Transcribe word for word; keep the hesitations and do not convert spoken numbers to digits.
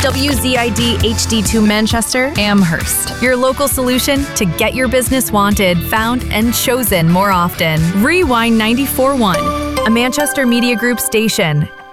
W Z I D H D two Manchester, Amherst. Your local solution to get your business wanted, found, and chosen more often. Rewind ninety-four point one, a Manchester Media Group station.